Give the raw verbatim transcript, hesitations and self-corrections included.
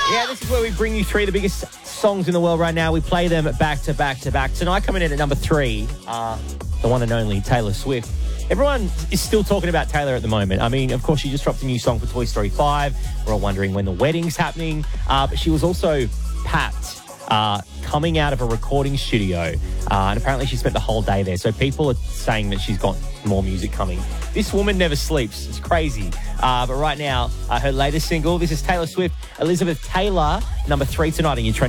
Yeah, this is where we bring you three of the biggest songs in the world right now. We play them back to back to back. Tonight, coming in at number three, uh, the one and only Taylor Swift. Everyone is still talking about Taylor at the moment. I mean, of course, she just dropped a new song for Toy Story five. We're all wondering when the wedding's happening. Uh, but she was also packed uh, coming out of a recording studio. Uh, and apparently she spent the whole day there. So people are saying that she's got more music coming. This woman never sleeps. It's crazy. Uh, but right now, uh, her latest single, this is Taylor Swift, Elizabeth Taylor, number three tonight in your trend.